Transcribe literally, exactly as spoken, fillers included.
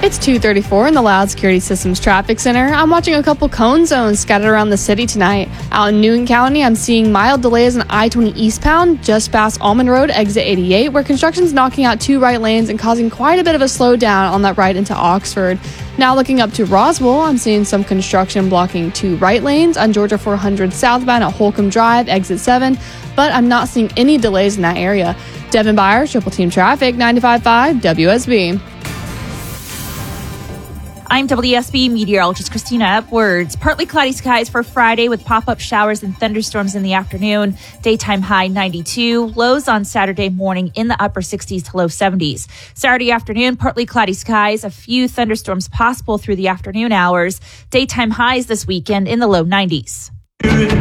It's two thirty-four in the Loud Security Systems Traffic Center. I'm watching a couple cone zones scattered around the city tonight. Out in Newton County, I'm seeing mild delays on I twenty eastbound just past Almond Road, exit eighty-eight, where construction's knocking out two right lanes and causing quite a bit of a slowdown on that right into Oxford. Now looking up to Roswell, I'm seeing some construction blocking two right lanes on Georgia four hundred southbound at Holcomb Drive, exit seven, but I'm not seeing any delays in that area. Devin Byers, Triple Team Traffic, ninety-five point five W S B. I'm W S B meteorologist Christina Upwards. Partly cloudy skies for Friday with pop-up showers and thunderstorms in the afternoon. Daytime high ninety-two. Lows on Saturday morning in the upper sixties to low seventies. Saturday afternoon, partly cloudy skies. A few thunderstorms possible through the afternoon hours. Daytime highs this weekend in the low nineties.